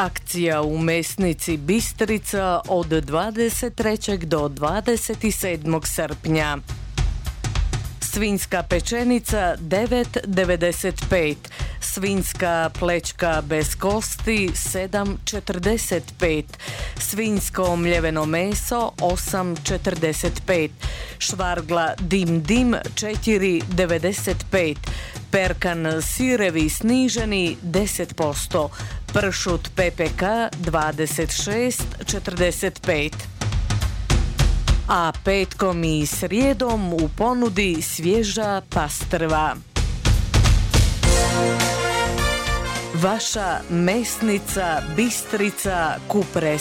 Akcija u mesnici Bistrica od 23. do 27. srpnja. Svinjska pečenica 9,95, svinjska plečka bez kosti 7,45, svinjsko mljeveno meso 8,45, švargla dim 4,95, perkan sirevi sniženi 10%, pršut PPK 26,45. A petkom i srijedom u ponudi svježa pastrva. Vaša mesnica Bistrica Kupres.